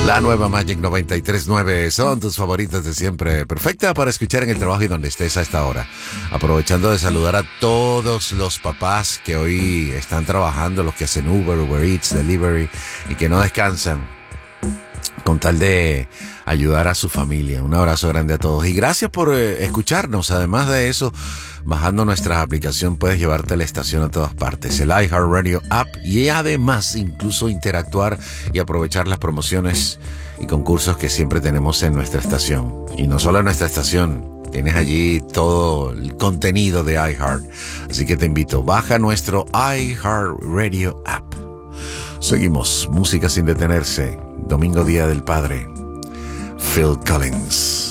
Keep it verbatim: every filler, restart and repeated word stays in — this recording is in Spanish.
La nueva Magic noventa y tres punto nueve son tus favoritas de siempre. Perfecta para escuchar en el trabajo y donde estés a esta hora. Aprovechando de saludar a todos los papás que hoy están trabajando, los que hacen Uber, Uber Eats, Delivery y que no descansan con tal de ayudar a su familia. Un abrazo grande a todos y gracias por eh, escucharnos. Además de eso, bajando nuestra aplicación puedes llevarte la estación a todas partes, el iHeartRadio app, y además incluso interactuar y aprovechar las promociones y concursos que siempre tenemos en nuestra estación. Y no solo en nuestra estación, tienes allí todo el contenido de iHeart. Así que te invito, baja nuestro iHeartRadio app. Seguimos, música sin detenerse. Domingo, Día del Padre. Phil Collins.